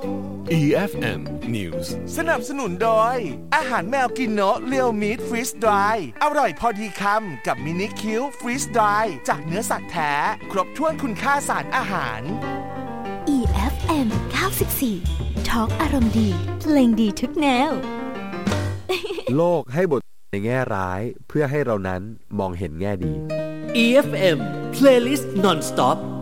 EFM News สนับสนุนโดยอาหารแมวกินโนะเรียวมีทฟรีสดรายอร่อยพอดีคำกับมินิคิวฟรีสดรายจากเนื้อสัตว์แท้ครบถ้วนคุณค่าสารอาหาร EFM 94ทอล์กอารมณ์ดีเพลงดีทุกแนวโลกให้บทในแง่ร้ายเพื่อให้เรานั้นมองเห็นแง่ดี EFM Playlist Non-Stop